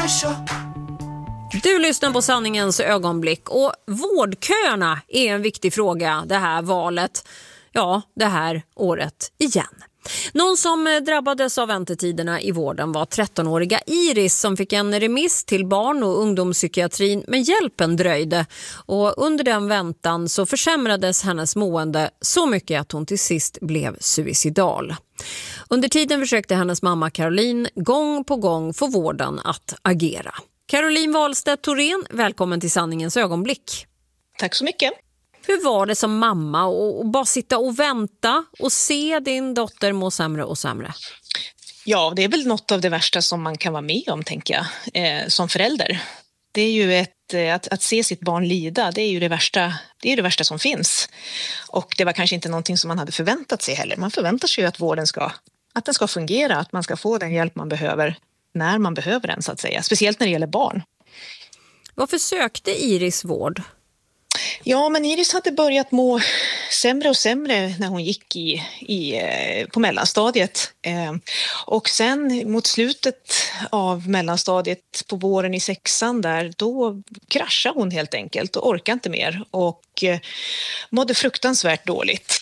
Du lyssnar på Sanningens ögonblick och vårdköerna är en viktig fråga det här valet, ja det här året igen. Någon som drabbades av väntetiderna i vården var 13-åriga Iris som fick en remiss till barn- och ungdomspsykiatrin men hjälpen dröjde. Och under den väntan så försämrades hennes mående så mycket att hon till sist blev suicidal. Under tiden försökte hennes mamma Caroline gång på gång få vården att agera. Caroline Wahlstedt-Thorén, välkommen till Sanningens ögonblick. Tack så mycket. Hur var det som mamma att bara sitta och vänta och se din dotter må sämre och sämre? Ja, det är väl något av det värsta som man kan vara med om, tänker jag, som förälder. Det är ju att se sitt barn lida, det är ju det värsta som finns. Och det var kanske inte någonting som man hade förväntat sig heller. Man förväntar sig ju att vården ska fungera, att man ska få den hjälp man behöver när man behöver den, så att säga. Speciellt när det gäller barn. Varför sökte Iris vård? Ja, men Iris hade börjat må sämre och sämre när hon gick på mellanstadiet. Och sen mot slutet av mellanstadiet på våren i 6:an där, då kraschade hon helt enkelt och orkade inte mer och mådde fruktansvärt dåligt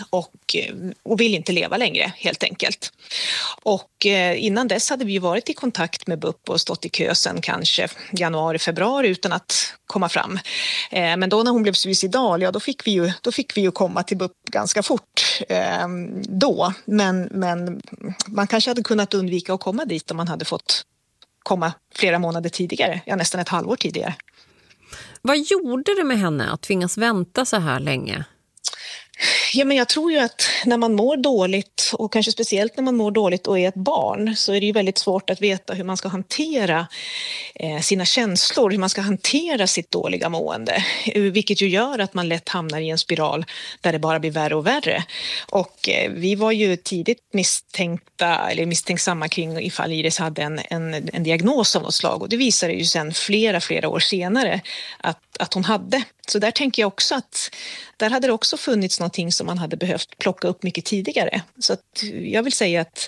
och vill inte leva längre helt enkelt. Och innan dess hade vi varit i kontakt med BUP och stått i kö sen kanske januari, februari utan att komma fram. Men då när hon blev suicidal, ja då fick vi ju komma till BUP ganska fort då. Men man kanske hade kunnat undvika att komma dit om man hade fått komma flera månader tidigare, ja nästan ett halvår tidigare. Vad gjorde det med henne att tvingas vänta så här länge? Ja, men jag tror ju att när man mår dåligt och kanske speciellt när man mår dåligt och är ett barn så är det ju väldigt svårt att veta hur man ska hantera sina känslor, hur man ska hantera sitt dåliga mående. Vilket ju gör att man lätt hamnar i en spiral där det bara blir värre och värre. Och vi var ju tidigt misstänksamma kring ifall Iris hade en diagnos av något slag. Och det visade ju sen flera år senare att hon hade. Så där tänker jag också att där hade det också funnits någonting som man hade behövt plocka upp mycket tidigare. Så att jag vill säga att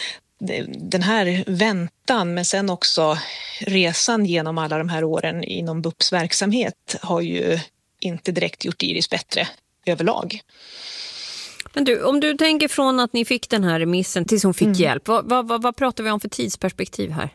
den här väntan men sen också resan genom alla de här åren inom BUPs verksamhet har ju inte direkt gjort Iris bättre överlag. Men du, om du tänker från att ni fick den här remissen tills hon fick hjälp, vad pratar vi om för tidsperspektiv här?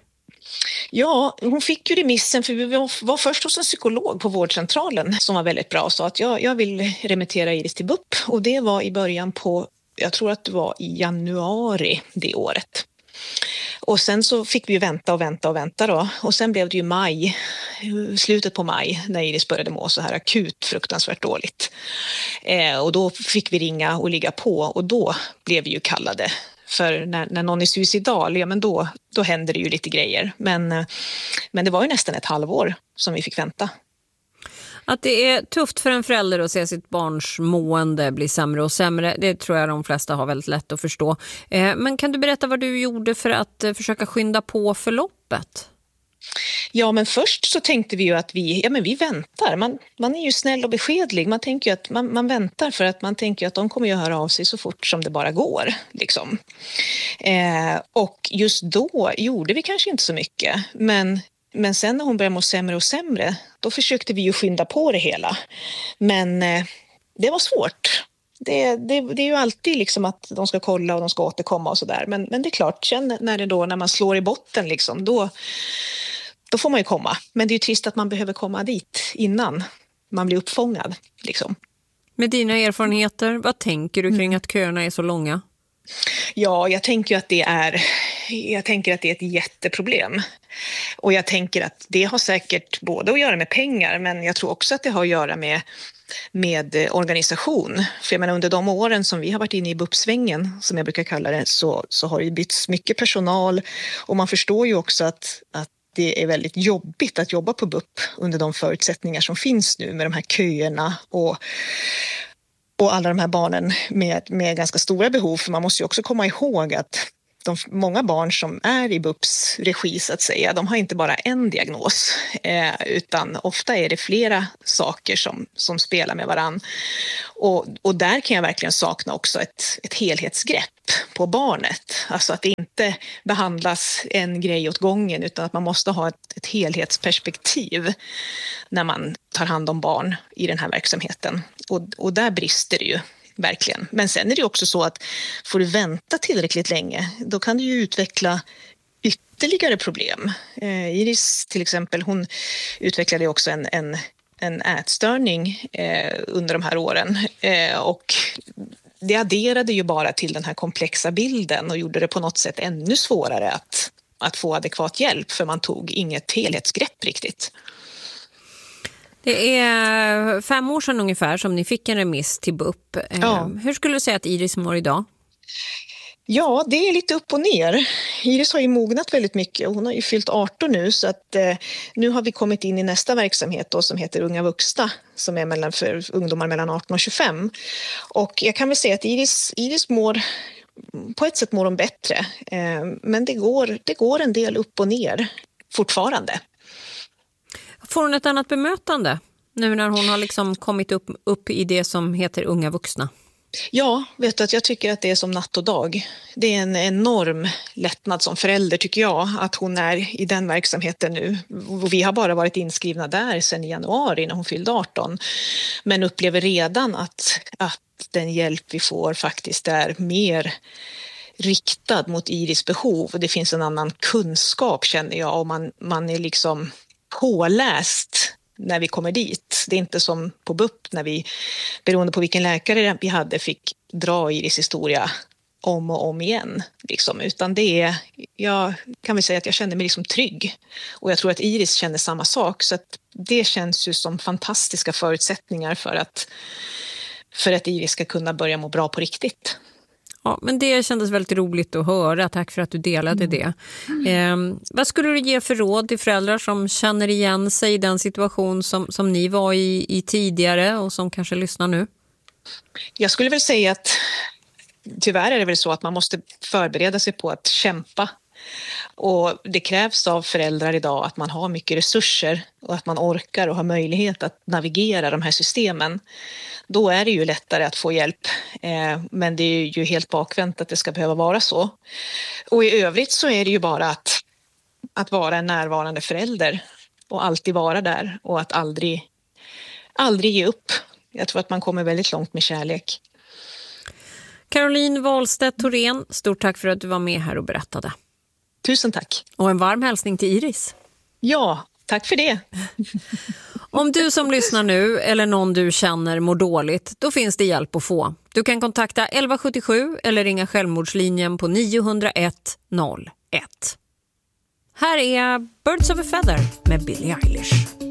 Ja, hon fick ju remissen för vi var först hos en psykolog på vårdcentralen som var väldigt bra och sa att jag vill remittera Iris till BUP och det var i början på, jag tror att det var i januari det året. Och sen så fick vi vänta då och sen blev det ju slutet på maj när Iris började må så här akut fruktansvärt dåligt. Och då fick vi ringa och ligga på och då blev vi ju kallade. För när någon är suicidal, ja men då händer det ju lite grejer. Men det var ju nästan ett halvår som vi fick vänta. Att det är tufft för en förälder att se sitt barns mående bli sämre och sämre, det tror jag de flesta har väldigt lätt att förstå. Men kan du berätta vad du gjorde för att försöka skynda på förloppet? Ja, men först så tänkte vi ju att vi väntar. Man är ju snäll och beskedlig. Man tänker ju att man väntar för att man tänker att de kommer ju höra av sig så fort som det bara går. Liksom. Och just då gjorde vi kanske inte så mycket. Men sen när hon började må sämre och sämre, då försökte vi ju skynda på det hela. Men det var svårt. Det är ju alltid liksom att de ska kolla och de ska återkomma och sådär. Men det är klart, sen när man slår i botten liksom, då får man ju komma. Men det är ju trist att man behöver komma dit innan man blir uppfångad. Liksom. Med dina erfarenheter, vad tänker du kring att köerna är så långa? Ja, jag tänker att det är ett jätteproblem. Och jag tänker att det har säkert både att göra med pengar, men jag tror också att det har att göra med organisation. För jag menar, under de åren som vi har varit inne i BUP-svängen, som jag brukar kalla det, så har det bytts mycket personal. Och man förstår ju också att det är väldigt jobbigt att jobba på BUP under de förutsättningar som finns nu med de här köerna och alla de här barnen med ganska stora behov. För man måste ju också komma ihåg att många barn som är i BUPs regi så att säga, de har inte bara en diagnos utan ofta är det flera saker som spelar med varann. Och där kan jag verkligen sakna också ett helhetsgrepp på barnet. Alltså att det inte behandlas en grej åt gången utan att man måste ha ett helhetsperspektiv när man tar hand om barn i den här verksamheten. Och där brister det ju verkligen. Men sen är det också så att får du vänta tillräckligt länge, då kan du ju utveckla ytterligare problem. Iris till exempel, hon utvecklade också en ätstörning under de här åren och det adderade ju bara till den här komplexa bilden och gjorde det på något sätt ännu svårare att få adekvat hjälp, för man tog inget helhetsgrepp riktigt. Det är 5 år sedan ungefär som ni fick en remiss till BUP. Ja. Hur skulle du säga att Iris mår idag? Ja, det är lite upp och ner. Iris har ju mognat väldigt mycket och hon har ju fyllt 18 nu, så att nu har vi kommit in i nästa verksamhet då, som heter Unga vuxna, som är för ungdomar mellan 18 och 25. Och jag kan väl säga att Iris mår, på ett sätt mår hon bättre, men det går en del upp och ner fortfarande. Får hon ett annat bemötande nu när hon har liksom kommit upp i det som heter Unga vuxna? Ja, vet du, att jag tycker att det är som natt och dag. Det är en enorm lättnad som förälder tycker jag att hon är i den verksamheten nu. Och vi har bara varit inskrivna där sedan i januari när hon fyllde 18. Men upplever redan att den hjälp vi får faktiskt är mer riktad mot Iris behov. Och det finns en annan kunskap känner jag, och man är liksom påläst när vi kommer dit. Det är inte som på BUP när vi, beroende på vilken läkare vi hade, fick dra Iris historia om och om igen. Liksom. Utan det är, jag kan väl säga att jag känner mig liksom trygg. Och jag tror att Iris känner samma sak. Så att det känns ju som fantastiska förutsättningar för att Iris ska kunna börja må bra på riktigt. Ja, men det kändes väldigt roligt att höra. Tack för att du delade det. Vad skulle du ge för råd till föräldrar som känner igen sig i den situation som ni var i tidigare och som kanske lyssnar nu? Jag skulle väl säga att tyvärr är det väl så att man måste förbereda sig på att kämpa. Och det krävs av föräldrar idag att man har mycket resurser och att man orkar och har möjlighet att navigera de här systemen. Då är det ju lättare att få hjälp, men det är ju helt bakvänt att det ska behöva vara så. Och i övrigt så är det ju bara att vara en närvarande förälder och alltid vara där och att aldrig ge upp. Jag tror att man kommer väldigt långt med kärlek. Caroline Wahlstedt Thorén, stort tack för att du var med här och berättade. Tusen tack. Och en varm hälsning till Iris. Ja, tack för det. Om du som lyssnar nu eller någon du känner mår dåligt, då finns det hjälp att få. Du kan kontakta 1177 eller ringa självmordslinjen på 901 01. Här är Birds of a Feather med Billie Eilish.